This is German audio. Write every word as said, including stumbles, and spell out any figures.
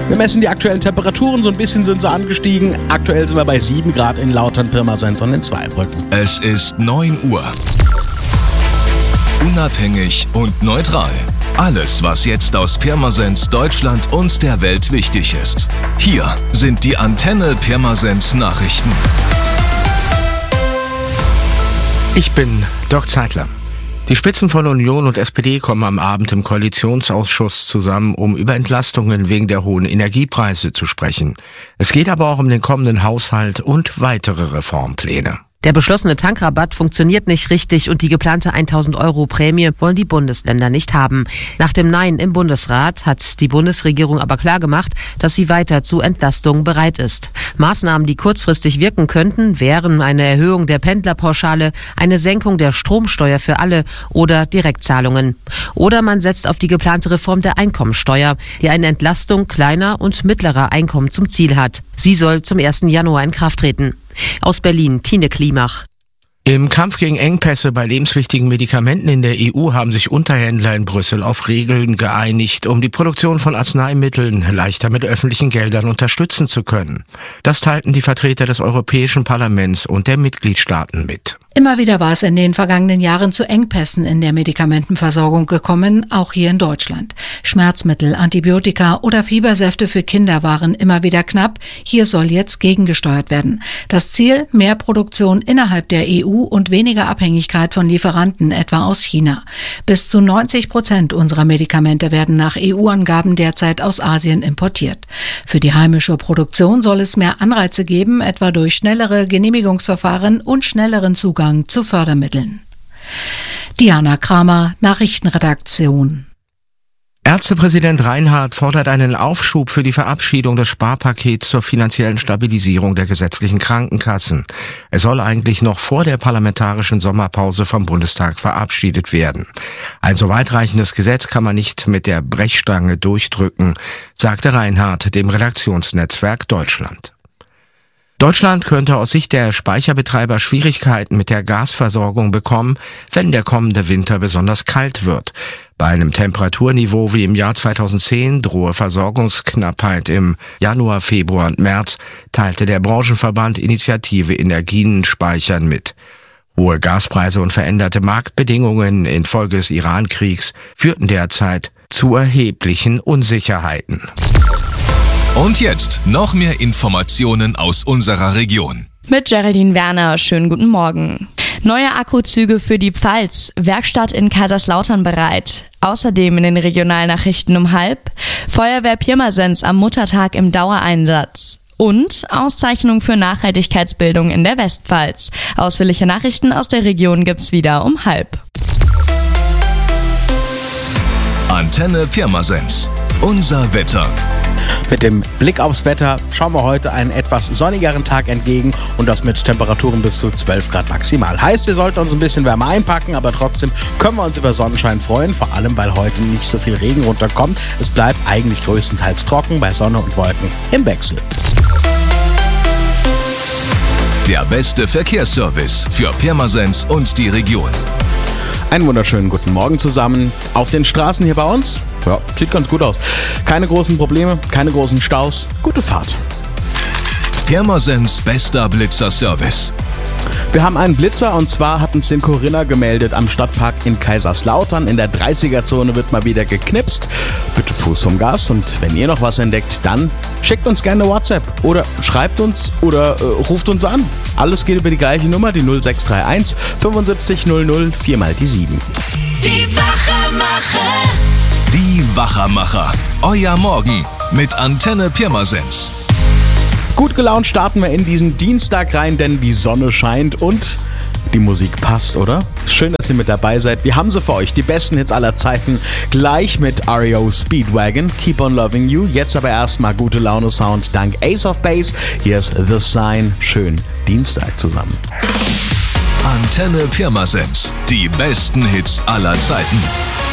Wir messen die aktuellen Temperaturen, so ein bisschen sind sie angestiegen. Aktuell sind wir bei sieben Grad in Lautern, Pirmasens und in Zweibrücken. Es ist neun Uhr. Unabhängig und neutral. Alles, was jetzt aus Pirmasens, Deutschland und der Welt wichtig ist. Hier sind die Antenne Pirmasens Nachrichten. Ich bin Dirk Zeitler. Die Spitzen von Union und S P D kommen am Abend im Koalitionsausschuss zusammen, um über Entlastungen wegen der hohen Energiepreise zu sprechen. Es geht aber auch um den kommenden Haushalt und weitere Reformpläne. Der beschlossene Tankrabatt funktioniert nicht richtig und die geplante tausend Euro Prämie wollen die Bundesländer nicht haben. Nach dem Nein im Bundesrat hat die Bundesregierung aber klargemacht, dass sie weiter zu Entlastungen bereit ist. Maßnahmen, die kurzfristig wirken könnten, wären eine Erhöhung der Pendlerpauschale, eine Senkung der Stromsteuer für alle oder Direktzahlungen. Oder man setzt auf die geplante Reform der Einkommensteuer, die eine Entlastung kleiner und mittlerer Einkommen zum Ziel hat. Sie soll zum ersten Januar in Kraft treten. Aus Berlin, Tine Klimach. Im Kampf gegen Engpässe bei lebenswichtigen Medikamenten in der E U haben sich Unterhändler in Brüssel auf Regeln geeinigt, um die Produktion von Arzneimitteln leichter mit öffentlichen Geldern unterstützen zu können. Das teilten die Vertreter des Europäischen Parlaments und der Mitgliedstaaten mit. Immer wieder war es in den vergangenen Jahren zu Engpässen in der Medikamentenversorgung gekommen, auch hier in Deutschland. Schmerzmittel, Antibiotika oder Fiebersäfte für Kinder waren immer wieder knapp. Hier soll jetzt gegengesteuert werden. Das Ziel: mehr Produktion innerhalb der E U und weniger Abhängigkeit von Lieferanten, etwa aus China. Bis zu neunzig Prozent unserer Medikamente werden nach E U-Angaben derzeit aus Asien importiert. Für die heimische Produktion soll es mehr Anreize geben, etwa durch schnellere Genehmigungsverfahren und schnelleren Zugang zu Fördermitteln. Diana Kramer, Nachrichtenredaktion. Ärztepräsident Reinhardt fordert einen Aufschub für die Verabschiedung des Sparpakets zur finanziellen Stabilisierung der gesetzlichen Krankenkassen. Es soll eigentlich noch vor der parlamentarischen Sommerpause vom Bundestag verabschiedet werden. Ein so weitreichendes Gesetz kann man nicht mit der Brechstange durchdrücken, sagte Reinhardt dem Redaktionsnetzwerk Deutschland. Deutschland könnte aus Sicht der Speicherbetreiber Schwierigkeiten mit der Gasversorgung bekommen, wenn der kommende Winter besonders kalt wird. Bei einem Temperaturniveau wie im Jahr zweitausendzehn drohe Versorgungsknappheit im Januar, Februar und März, teilte der Branchenverband Initiative Energien speichern mit. Hohe Gaspreise und veränderte Marktbedingungen infolge des Iran-Kriegs führten derzeit zu erheblichen Unsicherheiten. Und jetzt noch mehr Informationen aus unserer Region. Mit Geraldine Werner, schönen guten Morgen. Neue Akkuzüge für die Pfalz, Werkstatt in Kaiserslautern bereit. Außerdem in den Regionalnachrichten um halb, Feuerwehr Pirmasens am Muttertag im Dauereinsatz. Und Auszeichnung für Nachhaltigkeitsbildung in der Westpfalz. Ausführliche Nachrichten aus der Region gibt's wieder um halb. Antenne Pirmasens. Unser Wetter. Mit dem Blick aufs Wetter schauen wir heute einen etwas sonnigeren Tag entgegen und das mit Temperaturen bis zu zwölf Grad maximal. Heißt, wir sollten uns ein bisschen wärmer einpacken, aber trotzdem können wir uns über Sonnenschein freuen, vor allem weil heute nicht so viel Regen runterkommt. Es bleibt eigentlich größtenteils trocken bei Sonne und Wolken im Wechsel. Der beste Verkehrsservice für Pirmasens und die Region. Einen wunderschönen guten Morgen zusammen. Auf den Straßen hier bei uns, ja, sieht ganz gut aus. Keine großen Probleme, keine großen Staus. Gute Fahrt. Pirmasens bester Blitzerservice. Wir haben einen Blitzer und zwar hat uns den Corinna gemeldet am Stadtpark in Kaiserslautern. In der dreißiger-Zone wird mal wieder geknipst. Bitte Fuß vom Gas und wenn ihr noch was entdeckt, dann schickt uns gerne eine WhatsApp oder schreibt uns oder äh, ruft uns an. Alles geht über die gleiche Nummer, die null sechs drei eins fünfundsiebzig null null, viermal die sieben. Die Wachermacher. Die Wachermacher. Euer Morgen mit Antenne Pirmasens. Gut gelaunt starten wir in diesen Dienstag rein, denn die Sonne scheint und die Musik passt, oder? Schön, dass ihr mit dabei seid. Wir haben sie für euch, die besten Hits aller Zeiten. Gleich mit R E O Speedwagon, Keep on Loving You. Jetzt aber erstmal gute Laune Sound dank Ace of Base. Hier ist The Sign. Schön Dienstag zusammen. Antenne Pirmasens, die besten Hits aller Zeiten.